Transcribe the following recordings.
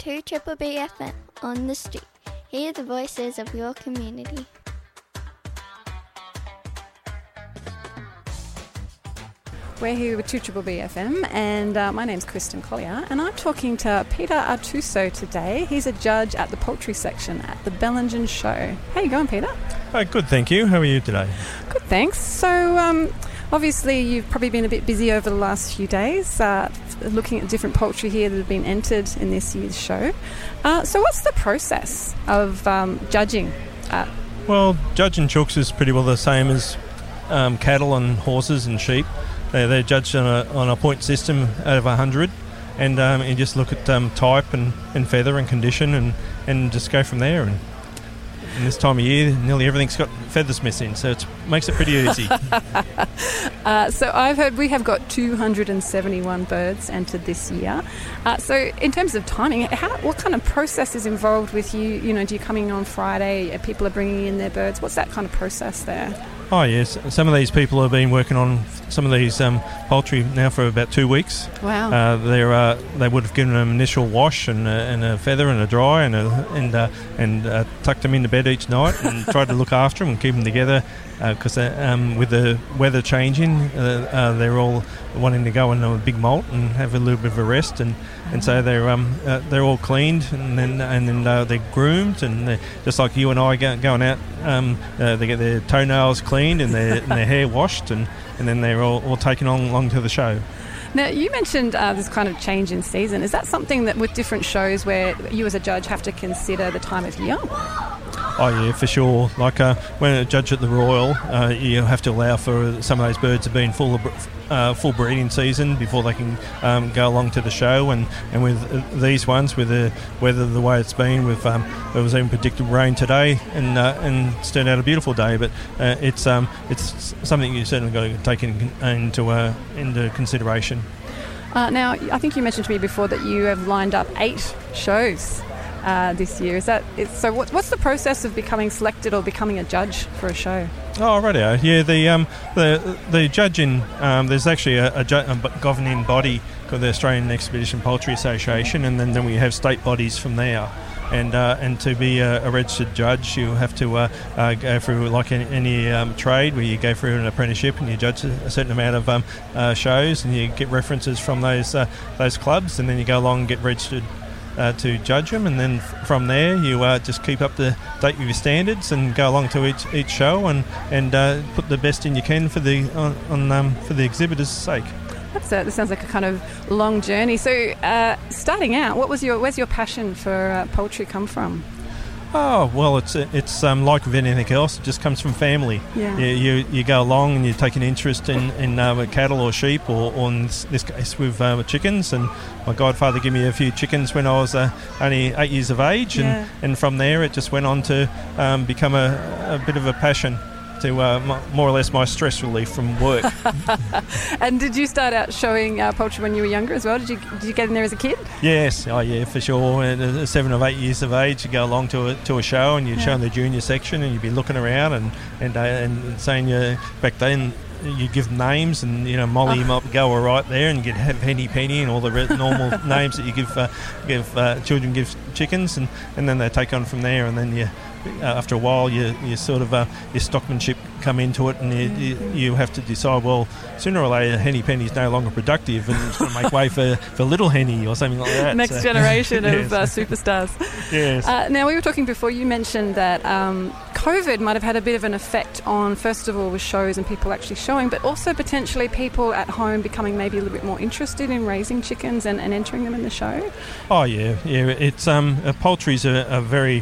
2 Triple B FM on the street. Hear the voices of your community. We're here with 2 Triple B FM, and my name's Kristen Collier, and I'm talking to Peter Artuso today. He's a judge at the poultry section at the Bellingen Show. How you going, Peter? Good, thank you. How are you today? Good, thanks. So, obviously, you've probably been a bit busy over the last few days, looking at different poultry here that have been entered in this year's show. So what's the process of judging? Well, judging chooks is pretty well the same as cattle and horses and sheep. They're judged on a point system out of 100, and you just look at type and feather and condition and just go from there. And this time of year, nearly everything's got feathers missing, so it makes it pretty easy. So I've heard we have got 271 birds entered this year. So in terms of timing, what kind of process is involved with you? You know, do you come in on Friday? People are bringing in their birds. What's that kind of process there? Oh yes, some of these people have been working on some of these poultry now for about 2 weeks. Wow. They would have given them initial wash and a feather and a dry and tucked them into bed each night and tried to look after them and keep them together because with the weather changing, they're all wanting to go in a big molt and have a little bit of a rest, and so they're all cleaned and then they're groomed, and they're just like you and I going out. They get their toenails cleaned and their hair washed, and then they're all taken along to the show. Now, you mentioned this kind of change in season. Is that something that with different shows where you as a judge have to consider the time of year? Oh yeah, for sure. Like when a judge at the Royal, you have to allow for some of those birds to be in full breeding season before they can go along to the show. And with these ones, with the weather the way it's been, with there was even predicted rain today, and it's turned out a beautiful day. But it's something you certainly got to take into consideration. Now, I think you mentioned to me before that you have lined up 8 shows this year. So what's the process of becoming selected or becoming a judge for a show? Oh, rightio. Yeah, the judging, there's actually a governing body called the Australian Expedition Poultry Association, and then we have state bodies from there. And to be a registered judge, you have to go through like any trade where you go through an apprenticeship and you judge a certain amount of shows, and you get references from those clubs, and then you go along and get registered to judge them, and then from there you just keep up to date with your standards and go along to each show and put the best in you can for the exhibitors' sake. This sounds like a kind of long journey. So starting out, where's your passion for poultry come from? Oh, well, it's like with anything else. It just comes from family. Yeah. You go along and you take an interest in cattle or sheep, or in this case with chickens. And my godfather gave me a few chickens when I was only 8 years of age, and from there it just went on to become a bit of a passion to more or less my stress relief from work. And did you start out showing poultry when you were younger as well? Did you get in there as a kid? Yes, oh yeah, for sure. At 7 or 8 years of age, you go along to a show and you'd show in the junior section, and you'd be looking around and saying back then you give names, and Molly might go all right there, and you'd have Henny Penny and all the normal names that you give children give chickens, and then they take on from there, and then after a while you sort of your stockmanship come into it, and you have to decide, well, sooner or later Henny Penny's no longer productive and it's going to make way for Little Henny or something like that. Next generation of superstars. Yes. Now, we were talking before, you mentioned that COVID might have had a bit of an effect on, first of all, with shows and people actually showing, but also potentially people at home becoming maybe a little bit more interested in raising chickens and entering them in the show. Oh yeah. It's poultry's a very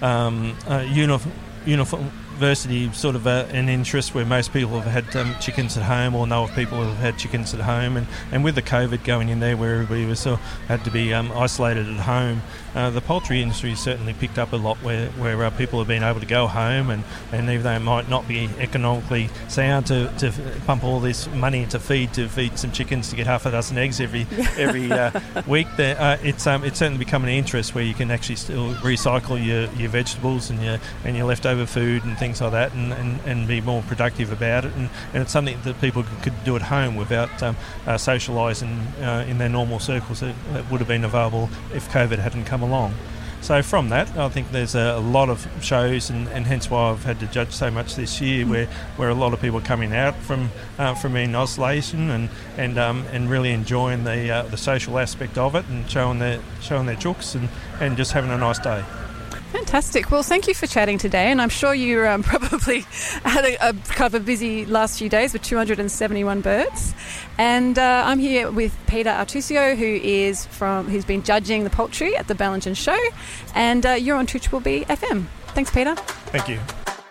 universally sort of an interest where most people have had chickens at home, or know of people who have had chickens at home, and with the COVID going in there where everybody was had to be isolated at home, the poultry industry certainly picked up a lot where people have been able to go home, and even though it might not be economically sound to pump all this money into feed some chickens to get half a dozen eggs every week, it's certainly become an interest where you can actually still recycle your vegetables and your leftover food and things things like that and be more productive about it. And it's something that people could do at home without socialising in their normal circles that would have been available if COVID hadn't come along. So from that, I think there's a lot of shows, and hence why I've had to judge so much this year, where a lot of people are coming out from in isolation and really enjoying the social aspect of it and showing their chooks and just having a nice day. Fantastic. Well, thank you for chatting today, and I'm sure you probably had a kind of a busy last few days with 271 birds. And I'm here with Peter Artusio, who's been judging the poultry at the Bellingen Show, and you're on 2BB FM. Thanks, Peter. Thank you.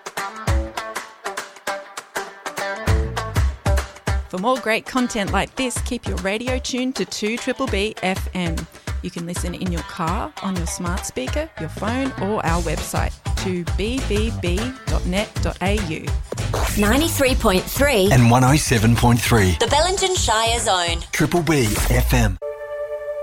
For more great content like this, keep your radio tuned to 2BB FM. You can listen in your car, on your smart speaker, your phone, or our website, 2bbb.net.au. 93.3 and 107.3. The Bellingen Shire Zone. 2BB FM.